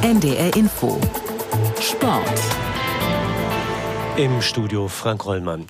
NDR Info. Sport. Im Studio Frank Rollmann.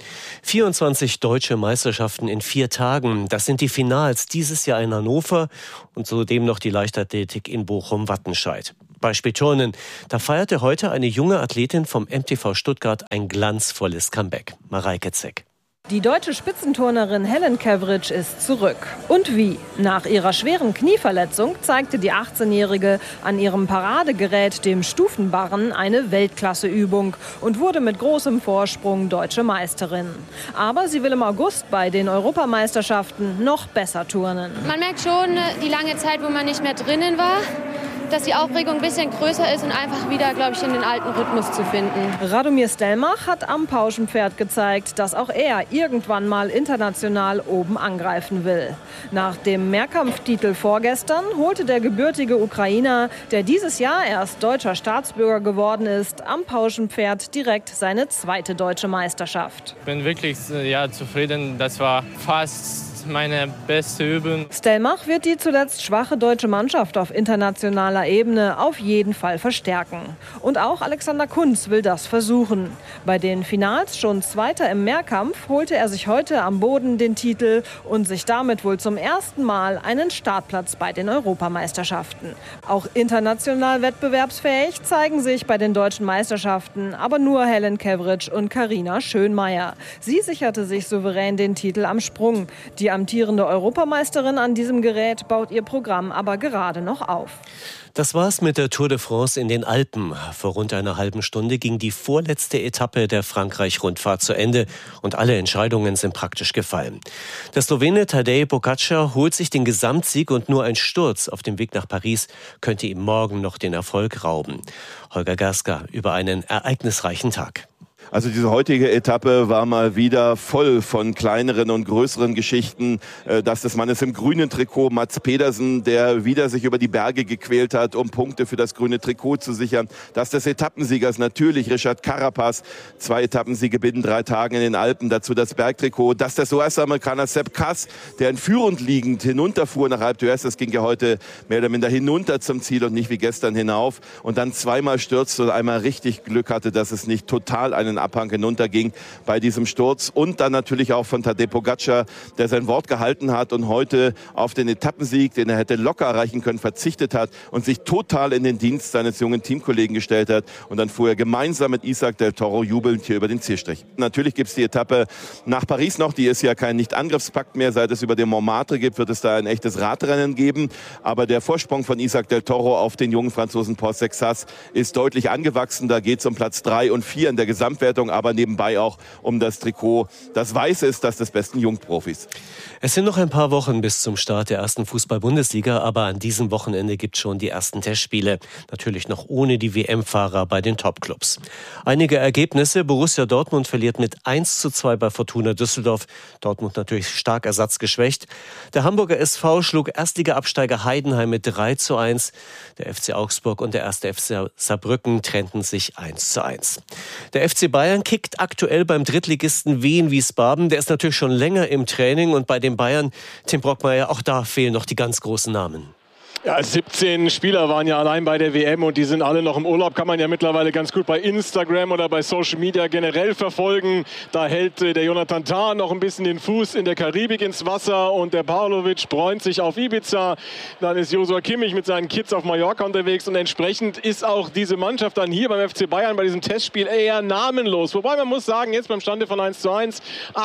24 deutsche Meisterschaften in 4 Tagen. Das sind die Finals dieses Jahr in Hannover und zudem noch die Leichtathletik in Bochum-Wattenscheid. Beispiel Turnen. Da feierte heute eine junge Athletin vom MTV Stuttgart ein glanzvolles Comeback. Mareike Zeck. Die deutsche Spitzenturnerin Helen Cavridge ist zurück. Und wie? Nach ihrer schweren Knieverletzung zeigte die 18-Jährige an ihrem Paradegerät, dem Stufenbarren, eine Weltklasseübung und wurde mit großem Vorsprung deutsche Meisterin. Aber sie will im August bei den Europameisterschaften noch besser turnen. Man merkt schon die lange Zeit, wo man nicht mehr drinnen war, dass die Aufregung ein bisschen größer ist und einfach wieder, glaube ich, in den alten Rhythmus zu finden. Radomir Stelmach hat am Pauschenpferd gezeigt, dass auch er irgendwann mal international oben angreifen will. Nach dem Mehrkampftitel vorgestern holte der gebürtige Ukrainer, der dieses Jahr erst deutscher Staatsbürger geworden ist, am Pauschenpferd direkt seine 2. deutsche Meisterschaft. Ich bin wirklich zufrieden. Das war fast meine beste Übung. Stelmach wird die zuletzt schwache deutsche Mannschaft auf internationaler Ebene auf jeden Fall verstärken. Und auch Alexander Kunz will das versuchen. Bei den Finals, schon Zweiter im Mehrkampf, holte er sich heute am Boden den Titel und sich damit wohl zum ersten Mal einen Startplatz bei den Europameisterschaften. Auch international wettbewerbsfähig zeigen sich bei den deutschen Meisterschaften aber nur Helen Cavridge und Carina Schönmeier. Sie sicherte sich souverän den Titel am Sprung. Die amtierende Europameisterin an diesem Gerät baut ihr Programm aber gerade noch auf. Das war's mit der Tour de France in den Alpen. Vor rund einer halben Stunde ging die vorletzte Etappe der Frankreich-Rundfahrt zu Ende und alle Entscheidungen sind praktisch gefallen. Der Slowene Tadej Pogačar holt sich den Gesamtsieg und nur ein Sturz auf dem Weg nach Paris könnte ihm morgen noch den Erfolg rauben. Holger Gerska über einen ereignisreichen Tag. Also diese heutige Etappe war mal wieder voll von kleineren und größeren Geschichten. Das des Mannes im grünen Trikot, Mats Pedersen, der wieder sich über die Berge gequält hat, um Punkte für das grüne Trikot zu sichern. Das des Etappensiegers natürlich, Richard Carapaz, 2 Etappensiege binnen 3 Tagen in den Alpen, dazu das Bergtrikot. Das des US-Amerikaner Sepp Kuss, der in führend liegend hinunterfuhr nach Alpe d'Huez. Das ging ja heute mehr oder minder hinunter zum Ziel und nicht wie gestern hinauf. Und dann zweimal stürzte und einmal richtig Glück hatte, dass es nicht total einen Abhang hinunterging bei diesem Sturz. Und dann natürlich auch von Tadej Pogačar, der sein Wort gehalten hat und heute auf den Etappensieg, den er hätte locker erreichen können, verzichtet hat und sich total in den Dienst seines jungen Teamkollegen gestellt hat. Und dann fuhr er gemeinsam mit Isaac del Toro jubelnd hier über den Zielstrich. Natürlich gibt es die Etappe nach Paris noch. Die ist ja kein Nicht-Angriffspakt mehr. Seit es über den Montmartre gibt, wird es da ein echtes Radrennen geben. Aber der Vorsprung von Isaac del Toro auf den jungen Franzosen Paul Sexas ist deutlich angewachsen. Da geht es um Platz 3 und 4 in der Gesamtwertung, aber nebenbei auch um das Trikot. Das Weiße ist das des besten Jungprofis. Es sind noch ein paar Wochen bis zum Start der ersten Fußball-Bundesliga, aber an diesem Wochenende gibt es schon die ersten Testspiele. Natürlich noch ohne die WM-Fahrer bei den Topclubs. Einige Ergebnisse. Borussia Dortmund verliert mit 1:2 bei Fortuna Düsseldorf. Dortmund natürlich stark ersatzgeschwächt. Der Hamburger SV schlug Erstliga-Absteiger Heidenheim mit 3:1. Der FC Augsburg und der 1. FC Saarbrücken trennten sich 1:1. Der FC Bayern kickt aktuell beim Drittligisten Wien Wiesbaden. Der ist natürlich schon länger im Training und bei den Bayern, Tim Brockmeier, auch da fehlen noch die ganz großen Namen. Ja, 17 Spieler waren ja allein bei der WM und die sind alle noch im Urlaub. Kann man ja mittlerweile ganz gut bei Instagram oder bei Social Media generell verfolgen. Da hält der Jonathan Tah noch ein bisschen den Fuß in der Karibik ins Wasser und der Pavlovic bräunt sich auf Ibiza. Dann ist Joshua Kimmich mit seinen Kids auf Mallorca unterwegs und entsprechend ist auch diese Mannschaft dann hier beim FC Bayern bei diesem Testspiel eher namenlos. Wobei man muss sagen, jetzt beim Stande von 1:1,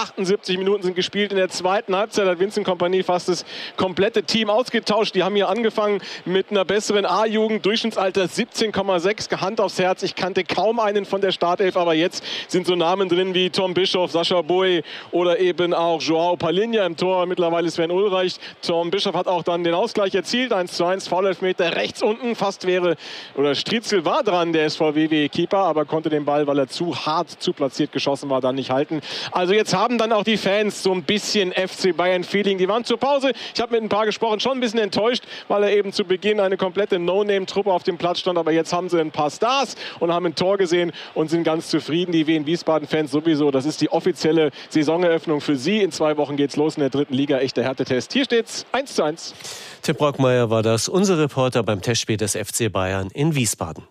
78 Minuten sind gespielt. In der zweiten Halbzeit hat Vincent Kompany fast das komplette Team ausgetauscht. Die haben hier angefangen mit einer besseren A-Jugend, Durchschnittsalter 17,6, Hand aufs Herz. Ich kannte kaum einen von der Startelf, aber jetzt sind so Namen drin wie Tom Bischoff, Sascha Boey oder eben auch Joao Palinha im Tor. Mittlerweile Sven Ulreich. Tom Bischoff hat auch dann den Ausgleich erzielt. 1:1, Foul-Elfmeter rechts unten. Fast wäre, oder Striezel war dran, der SVW-Keeper, aber konnte den Ball, weil er zu hart, zu platziert geschossen war, dann nicht halten. Also jetzt haben dann auch die Fans so ein bisschen FC Bayern-Feeling. Die waren zur Pause. Ich habe mit ein paar gesprochen, schon ein bisschen enttäuscht, weil er eben zu Beginn eine komplette No-Name-Truppe auf dem Platz stand, aber jetzt haben sie ein paar Stars und haben ein Tor gesehen und sind ganz zufrieden. Die Wien Wiesbaden-Fans sowieso. Das ist die offizielle Saisoneröffnung für sie. In 2 Wochen geht's los in der 3. Liga. Echter Härtetest. Hier steht's 1:1. Tim Brockmeier war das, unser Reporter beim Testspiel des FC Bayern in Wiesbaden.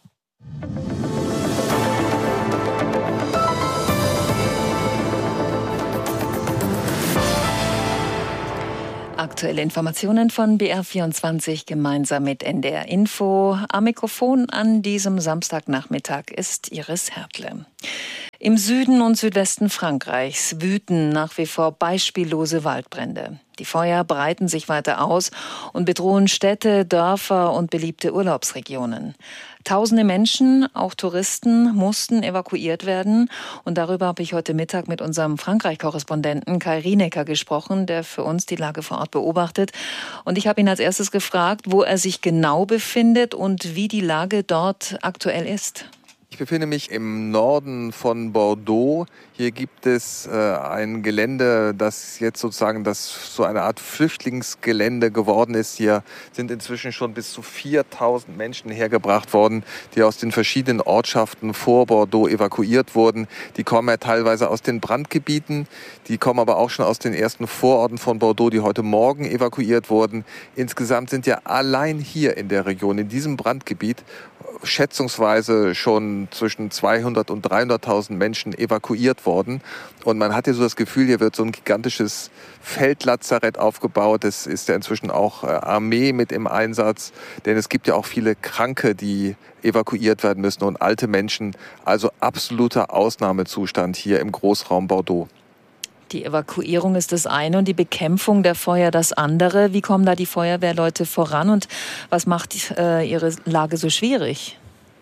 Aktuelle Informationen von BR24 gemeinsam mit NDR Info. Am Mikrofon an diesem Samstagnachmittag ist Iris Hertle. Im Süden und Südwesten Frankreichs wüten nach wie vor beispiellose Waldbrände. Die Feuer breiten sich weiter aus und bedrohen Städte, Dörfer und beliebte Urlaubsregionen. Tausende Menschen, auch Touristen, mussten evakuiert werden. Und darüber habe ich heute Mittag mit unserem Frankreich-Korrespondenten Kai Rienecker gesprochen, der für uns die Lage vor Ort beobachtet. Und ich habe ihn als erstes gefragt, wo er sich genau befindet und wie die Lage dort aktuell ist. Ich befinde mich im Norden von Bordeaux. Hier gibt es ein Gelände, das jetzt sozusagen so eine Art Flüchtlingsgelände geworden ist. Hier sind inzwischen schon bis zu 4.000 Menschen hergebracht worden, die aus den verschiedenen Ortschaften vor Bordeaux evakuiert wurden. Die kommen ja teilweise aus den Brandgebieten, die kommen aber auch schon aus den ersten Vororten von Bordeaux, die heute Morgen evakuiert wurden. Insgesamt sind ja allein hier in der Region, in diesem Brandgebiet, schätzungsweise schon zwischen 200.000 und 300.000 Menschen evakuiert worden. Und man hat ja so das Gefühl, hier wird so ein gigantisches Feldlazarett aufgebaut. Es ist ja inzwischen auch Armee mit im Einsatz, denn es gibt ja auch viele Kranke, die evakuiert werden müssen und alte Menschen. Also absoluter Ausnahmezustand hier im Großraum Bordeaux. Die Evakuierung ist das eine und die Bekämpfung der Feuer das andere. Wie kommen da die Feuerwehrleute voran und was macht ihre Lage so schwierig?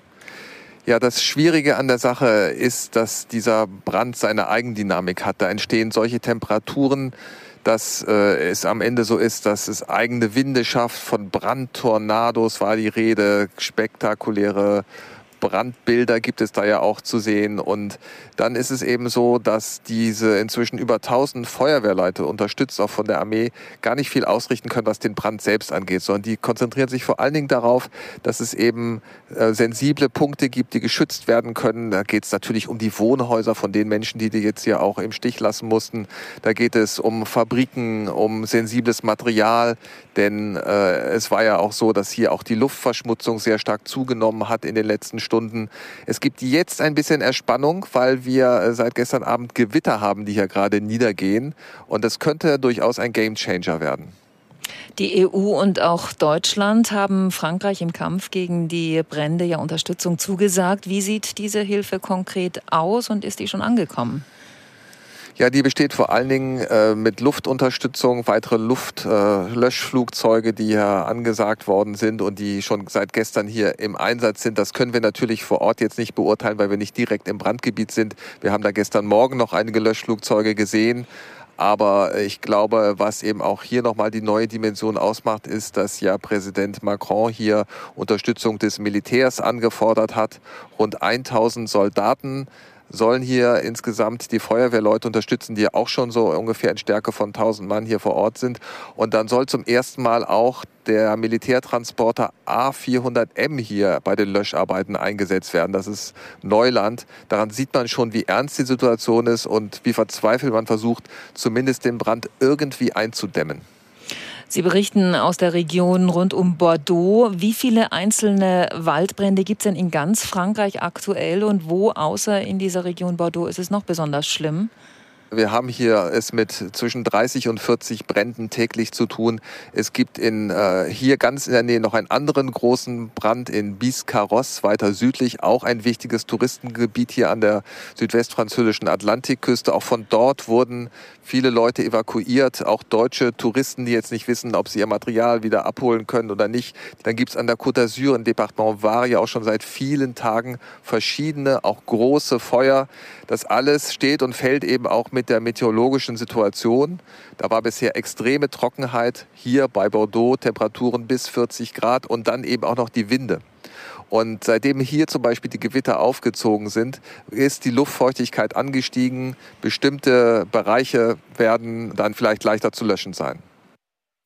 Ja, das Schwierige an der Sache ist, dass dieser Brand seine Eigendynamik hat. Da entstehen solche Temperaturen, dass es am Ende so ist, dass es eigene Winde schafft. Von Brandtornados war die Rede, spektakuläre Brandbilder gibt es da ja auch zu sehen. Und dann ist es eben so, dass diese inzwischen über 1000 Feuerwehrleute, unterstützt auch von der Armee, gar nicht viel ausrichten können, was den Brand selbst angeht, sondern die konzentrieren sich vor allen Dingen darauf, dass es eben sensible Punkte gibt, die geschützt werden können. Da geht es natürlich um die Wohnhäuser von den Menschen, die jetzt hier auch im Stich lassen mussten. Da geht es um Fabriken, um sensibles Material, denn es war ja auch so, dass hier auch die Luftverschmutzung sehr stark zugenommen hat in den letzten Stunden. Es gibt jetzt ein bisschen Erspannung, weil wir seit gestern Abend Gewitter haben, die hier gerade niedergehen. Und das könnte durchaus ein Gamechanger werden. Die EU und auch Deutschland haben Frankreich im Kampf gegen die Brände ja Unterstützung zugesagt. Wie sieht diese Hilfe konkret aus und ist die schon angekommen? Ja, die besteht vor allen Dingen mit Luftunterstützung, weitere Luftlöschflugzeuge, die hier angesagt worden sind und die schon seit gestern hier im Einsatz sind. Das können wir natürlich vor Ort jetzt nicht beurteilen, weil wir nicht direkt im Brandgebiet sind. Wir haben da gestern Morgen noch einige Löschflugzeuge gesehen. Aber ich glaube, was eben auch hier nochmal die neue Dimension ausmacht, ist, dass ja Präsident Macron hier Unterstützung des Militärs angefordert hat. Rund 1000 Soldaten sollen hier insgesamt die Feuerwehrleute unterstützen, die auch schon so ungefähr in Stärke von 1000 Mann hier vor Ort sind. Und dann soll zum ersten Mal auch der Militärtransporter A400M hier bei den Löscharbeiten eingesetzt werden. Das ist Neuland. Daran sieht man schon, wie ernst die Situation ist und wie verzweifelt man versucht, zumindest den Brand irgendwie einzudämmen. Sie berichten aus der Region rund um Bordeaux. Wie viele einzelne Waldbrände gibt es denn in ganz Frankreich aktuell und wo außer in dieser Region Bordeaux ist es noch besonders schlimm? Wir haben hier es mit zwischen 30 und 40 Bränden täglich zu tun. Es gibt hier ganz in der Nähe noch einen anderen großen Brand in Biscarrosse, weiter südlich, auch ein wichtiges Touristengebiet hier an der südwestfranzösischen Atlantikküste. Auch von dort wurden viele Leute evakuiert, auch deutsche Touristen, die jetzt nicht wissen, ob sie ihr Material wieder abholen können oder nicht. Dann gibt es an der Côte d'Azur im Departement Var ja auch schon seit vielen Tagen verschiedene, auch große Feuer. Das alles steht und fällt eben auch mit der meteorologischen Situation. Da war bisher extreme Trockenheit, hier bei Bordeaux Temperaturen bis 40 Grad und dann eben auch noch die Winde. Und seitdem hier zum Beispiel die Gewitter aufgezogen sind, ist die Luftfeuchtigkeit angestiegen. Bestimmte Bereiche werden dann vielleicht leichter zu löschen sein.